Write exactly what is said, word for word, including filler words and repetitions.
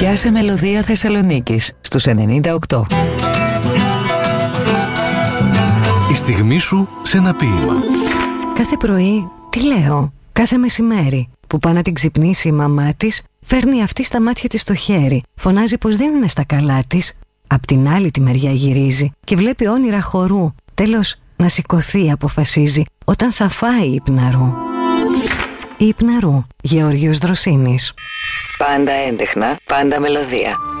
Πιάσε μελωδία Θεσσαλονίκης στους ενενήντα οκτώ. Η στιγμή σου σε ένα ποίημα. Κάθε πρωί, τι λέω, κάθε μεσημέρι που πάει να την ξυπνήσει η μαμά της, φέρνει αυτή στα μάτια της το χέρι, φωνάζει πως δεν είναι στα καλά της. Απ' την άλλη τη μεριά γυρίζει και βλέπει όνειρα χορού. Τέλος, να σηκωθεί αποφασίζει όταν θα φάει η Υπναρού. Η Υπναρού, Γεώργιος Δροσίνης. Πάντα έντεχνα, πάντα μελωδία.